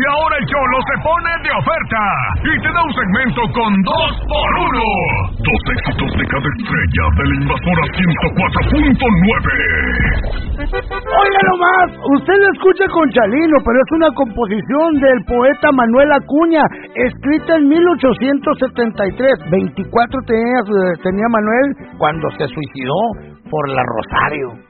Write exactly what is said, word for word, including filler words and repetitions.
Y ahora el Cholo se pone de oferta y te da un segmento con dos por uno. Dos éxitos de cada estrella de la Invasora ciento cuatro punto nueve. Oiga nomás, usted lo escucha con Chalino, pero es una composición del poeta Manuel Acuña, escrita en mil ochocientos setenta y tres. veinticuatro tenía, tenía Manuel cuando se suicidó por la Rosario.